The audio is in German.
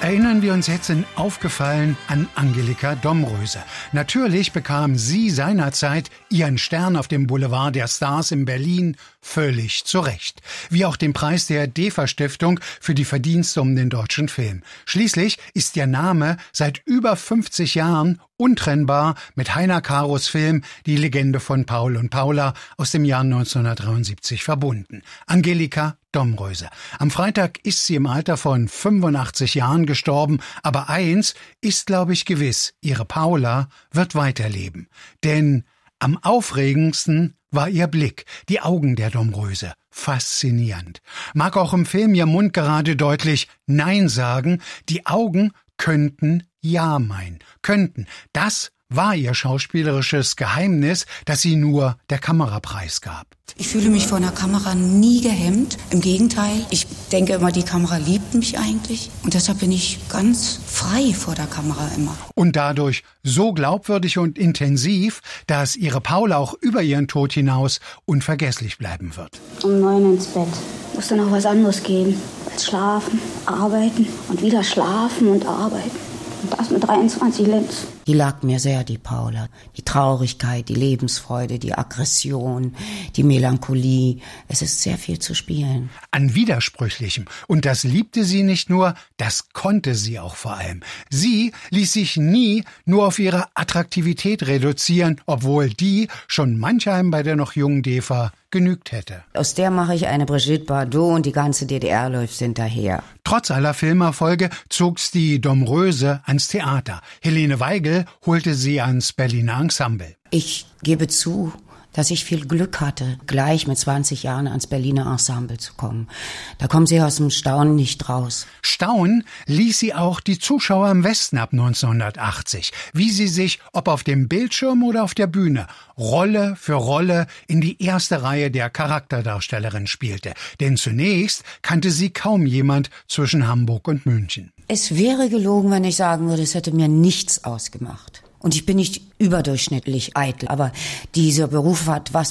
Erinnern wir uns jetzt in Aufgefallen an Angelika Domröse. Natürlich bekam sie seinerzeit ihren Stern auf dem Boulevard der Stars in Berlin völlig zurecht. Wie auch den Preis der DEFA-Stiftung für die Verdienste um den deutschen Film. Schließlich ist ihr Name seit über 50 Jahren untrennbar mit Heiner Karos Film Die Legende von Paul und Paula aus dem Jahr 1973 verbunden. Angelika Domröse. Am Freitag ist sie im Alter von 85 Jahren gestorben, aber eins ist, glaube ich, gewiss, ihre Paula wird weiterleben. Denn am aufregendsten war ihr Blick, die Augen der Domröse. Faszinierend. Mag auch im Film ihr Mund gerade deutlich Nein sagen, die Augen könnten Ja meinen. Könnten. Das war ihr schauspielerisches Geheimnis, das sie nur der Kamera preisgab. Ich fühle mich vor einer Kamera nie gehemmt. Im Gegenteil, ich denke immer, die Kamera liebt mich eigentlich. Und deshalb bin ich ganz frei vor der Kamera immer. Und dadurch so glaubwürdig und intensiv, dass ihre Paula auch über ihren Tod hinaus unvergesslich bleiben wird. Um 9 ins Bett. Muss dann auch was anderes geben als schlafen, arbeiten und wieder schlafen und arbeiten. Und das mit 23 Lenz. Die lag mir sehr, die Paula. Die Traurigkeit, die Lebensfreude, die Aggression, die Melancholie. Es ist sehr viel zu spielen. An Widersprüchlichem. Und das liebte sie nicht nur, das konnte sie auch vor allem. Sie ließ sich nie nur auf ihre Attraktivität reduzieren, obwohl die schon manchem bei der noch jungen DEFA genügt hätte. Aus der mache ich eine Brigitte Bardot und die ganze DDR läuft hinterher. Trotz aller Filmerfolge zog's die Domröse ans Theater. Helene Weigel holte sie ans Berliner Ensemble. Ich gebe zu, dass ich viel Glück hatte, gleich mit 20 Jahren ans Berliner Ensemble zu kommen. Da kommen sie aus dem Staunen nicht raus. Staunen ließ sie auch die Zuschauer im Westen ab 1980, wie sie sich, ob auf dem Bildschirm oder auf der Bühne, Rolle für Rolle in die erste Reihe der Charakterdarstellerin spielte. Denn zunächst kannte sie kaum jemand zwischen Hamburg und München. Es wäre gelogen, wenn ich sagen würde, es hätte mir nichts ausgemacht. Und ich bin nicht überdurchschnittlich eitel, aber dieser Beruf hat was